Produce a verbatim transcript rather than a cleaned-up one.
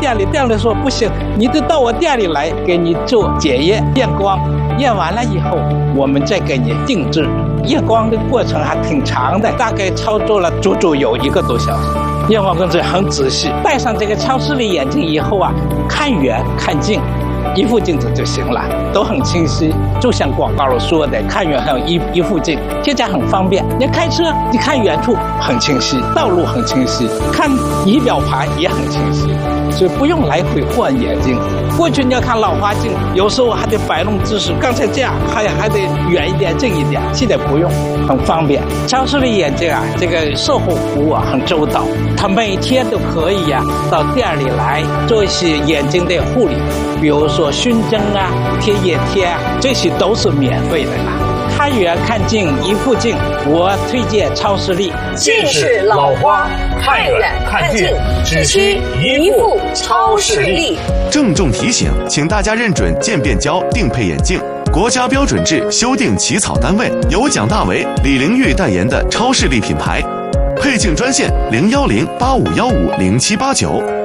店里，店里说不行，你得到我店里来给你做检验验光，验完了以后我们再给你定制。验光的过程还挺长的，大概操作了足足有一个多小时。验光工作很仔细，戴上这个超视力眼镜以后啊，看远看近一副镜子就行了，都很清晰，就像广告里说的，看远还有一一副镜，现在很方便。你开车，你看远处很清晰，道路很清晰，看仪表盘也很清晰，所以不用来回换眼镜。过去你要看老花镜，有时候还得摆弄姿势，刚才这样还还得远一点、近一点，现在不用，很方便。超视力眼镜啊，这个售后服务啊很周到，他每天都可以呀、啊、到店里来做一些眼睛的护理，比如说熏蒸啊、贴眼贴啊，这些都是免费的啦。看远看近一副镜，我推荐超视力。 近视老花，看远看近，只需一副超视力。 郑重提醒，请大家认准渐变焦定配眼镜，国家标准制修订起草单位由蒋大为、李玲玉代言的超视力品牌。配镜专线零幺零八五幺五零七八九。